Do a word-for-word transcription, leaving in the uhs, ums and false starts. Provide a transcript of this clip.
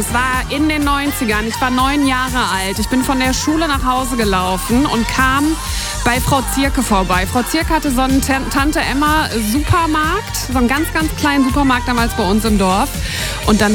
Es war in den neunzigern, ich war neun Jahre alt. Ich bin von der Schule nach Hause gelaufen und kam bei Frau Zierke vorbei. Frau Zierke hatte so einen Tante Emma Supermarkt, so einen ganz, ganz kleinen Supermarkt damals bei uns im Dorf. Und dann